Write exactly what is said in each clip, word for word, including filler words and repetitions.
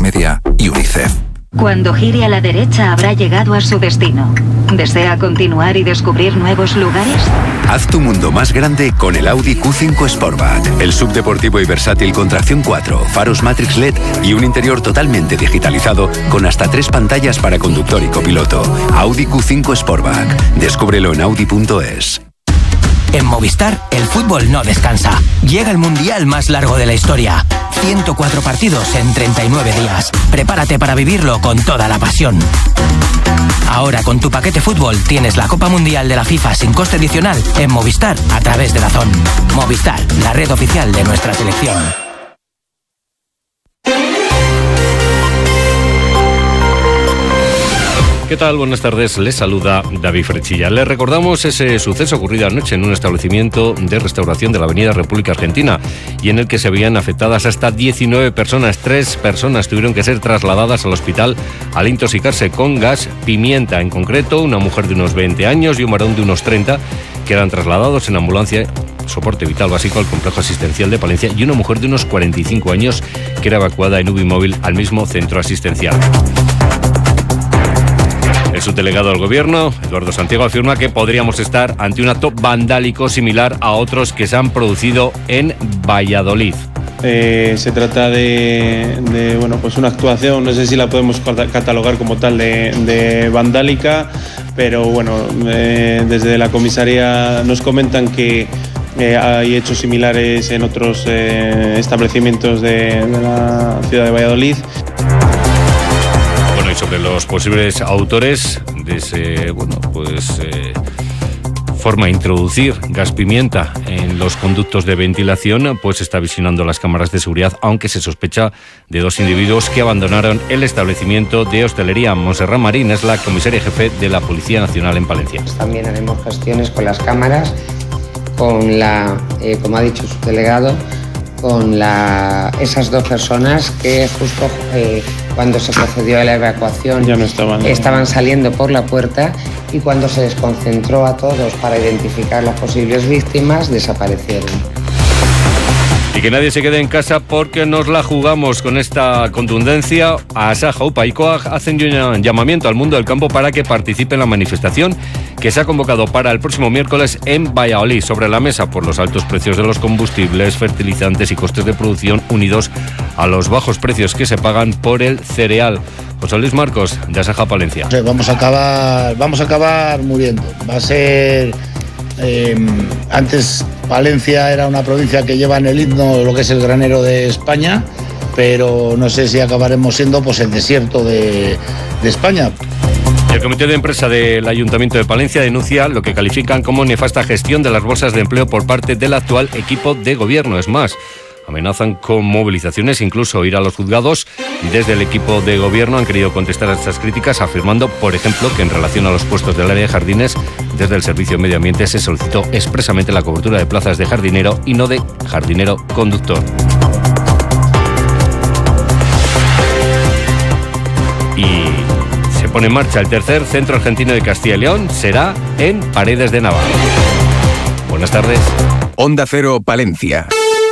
Media y UNICEF. Cuando gire a la derecha habrá llegado a su destino. ¿Desea continuar y descubrir nuevos lugares? Haz tu mundo más grande con el Audi Q cinco Sportback. El subdeportivo y versátil con tracción cuatro, faros Matrix L E D y un interior totalmente digitalizado con hasta tres pantallas para conductor y copiloto. Audi Q cinco Sportback. Descúbrelo en audi punto es. En Movistar, el fútbol no descansa. Llega el mundial más largo de la historia. ciento cuatro partidos en treinta y nueve días. Prepárate para vivirlo con toda la pasión. Ahora con tu paquete fútbol tienes la Copa Mundial de la FIFA sin coste adicional en Movistar a través de DAZN. Movistar, la red oficial de nuestra selección. ¿Qué tal? Buenas tardes, les saluda David Frechilla. Les recordamos ese suceso ocurrido anoche en un establecimiento de restauración de la Avenida República Argentina y en el que se veían afectadas hasta diecinueve personas. Tres personas tuvieron que ser trasladadas al hospital al intoxicarse con gas pimienta. En concreto, una mujer de unos veinte años y un varón de unos treinta que eran trasladados en ambulancia, soporte vital básico, al complejo asistencial de Palencia, y una mujer de unos cuarenta y cinco años que era evacuada en U B I móvil al mismo centro asistencial. El subdelegado del Gobierno, Eduardo Santiago, afirma que podríamos estar ante un acto vandálico similar a otros que se han producido en Valladolid. Eh, se trata de, de bueno, pues una actuación, no sé si la podemos catalogar como tal de, de vandálica, pero bueno, eh, desde la comisaría nos comentan que eh, hay hechos similares en otros eh, establecimientos de, de la ciudad de Valladolid. Bueno, y sobre los posibles autores de ese, bueno, pues eh, forma de introducir gas pimienta en los conductos de ventilación, pues está visionando las cámaras de seguridad, aunque se sospecha de dos individuos que abandonaron el establecimiento de hostelería. Montserrat Marín es la comisaria jefe de la Policía Nacional en Palencia. También haremos gestiones con las cámaras, con la, eh, como ha dicho su delegado, con la, esas dos personas que justo eh, cuando se procedió a la evacuación ya no estaban, ¿no? estaban saliendo por la puerta, y cuando se desconcentró a todos para identificar las posibles víctimas, desaparecieron. Y que nadie se quede en casa porque nos la jugamos. Con esta contundencia, Asaja, UPA y COAG hacen un llamamiento al mundo del campo para que participe en la manifestación que se ha convocado para el próximo miércoles en Valladolid. Sobre la mesa por los altos precios de los combustibles, fertilizantes y costes de producción, unidos a los bajos precios que se pagan por el cereal. José Luis Marcos, de Asaja Palencia. Vamos a acabar, vamos a acabar muriendo. Va a ser... Eh, antes Palencia era una provincia que lleva en el himno lo que es el granero de España, pero no sé si acabaremos siendo pues el desierto de, de España. El comité de empresa del Ayuntamiento de Palencia denuncia lo que califican como nefasta gestión de las bolsas de empleo por parte del actual equipo de gobierno. Es más, amenazan con movilizaciones, incluso ir a los juzgados. Desde el equipo de gobierno han querido contestar a estas críticas, afirmando, por ejemplo, que en relación a los puestos del área de jardines, desde el Servicio de Medio Ambiente se solicitó expresamente la cobertura de plazas de jardinero y no de jardinero conductor. Y se pone en marcha el tercer centro argentino de Castilla y León. Será en Paredes de Navarra. Buenas tardes. Onda Cero, Palencia.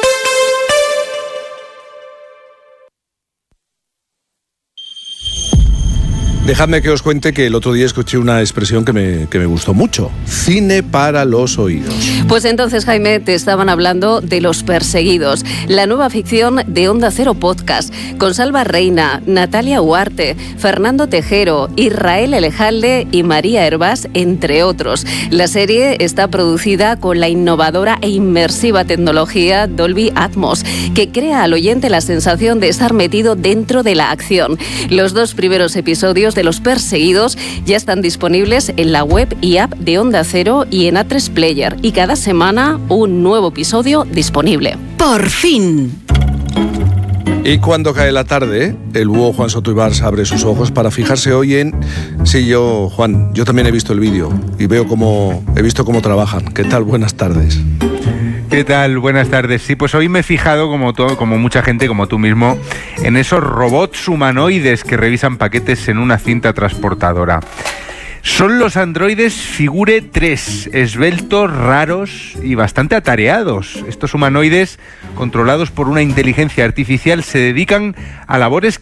Dejadme que os cuente que el otro día escuché una expresión que me, que me gustó mucho. Cine para los oídos. Pues entonces, Jaime, te estaban hablando de Los Perseguidos, la nueva ficción de Onda Cero Podcast, con Salva Reina, Natalia Huarte, Fernando Tejero, Israel Elejalde y María Hervás, entre otros. La serie está producida con la innovadora e inmersiva tecnología Dolby Atmos, que crea al oyente la sensación de estar metido dentro de la acción. Los dos primeros episodios de Los Perseguidos ya están disponibles en la web y app de Onda Cero y en A tres Player, y cada semana un nuevo episodio disponible. ¡Por fin! Y cuando cae la tarde, el búho Juan Soto Ibars abre sus ojos para fijarse hoy en... Sí, yo, Juan, yo también he visto el vídeo y veo cómo... he visto cómo trabajan. ¿Qué tal? Buenas tardes. ¿Qué tal? Buenas tardes. Sí, pues hoy me he fijado, como todo, como mucha gente, como tú mismo, en esos robots humanoides que revisan paquetes en una cinta transportadora. Son los androides Figure tres, esbeltos, raros y bastante atareados. Estos humanoides, controlados por una inteligencia artificial, se dedican a labores